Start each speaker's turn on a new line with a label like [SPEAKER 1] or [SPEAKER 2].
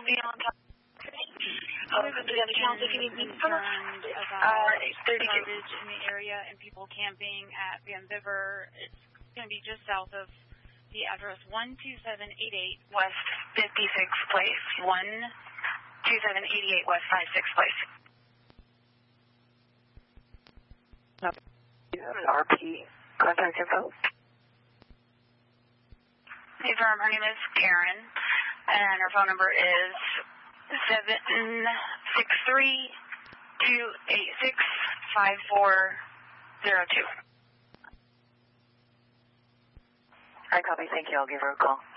[SPEAKER 1] be on top.
[SPEAKER 2] Concerned about garbage in the area and people camping at Van Bibber. It's going to be just south of the address 12788
[SPEAKER 1] West 56th Place. 12788 West 56th Place. RP contact info. Hey, firm. Her name is Karen, and her phone number is 763-286-5402. I copy. Thank you. I'll give her a call.